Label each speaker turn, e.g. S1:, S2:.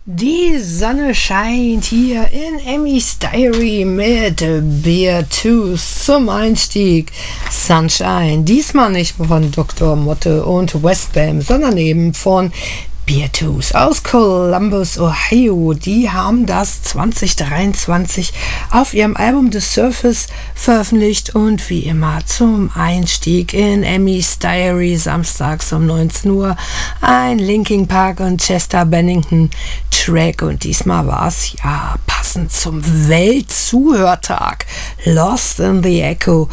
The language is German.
S1: Die Sonne scheint hier in Emmys Diary mit Beartooth zum Einstieg. Sunshine, diesmal nicht von Dr. Motte und Westbam, sondern eben von Beartooth aus Columbus, Ohio. Die haben das 2023 auf ihrem Album The Surface veröffentlicht und wie immer zum Einstieg in Emmys Diary samstags um 19 Uhr ein Linkin Park und Chester Bennington Track, und diesmal war es ja passend zum Weltzuhörtag Lost in the Echo